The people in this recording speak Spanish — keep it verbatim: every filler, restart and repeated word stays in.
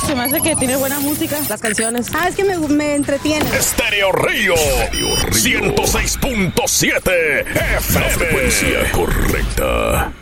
se me hace que tiene buena música, las canciones. Ah, es que me, me entretiene. Estéreo Río, ciento seis punto siete F M. La frecuencia correcta.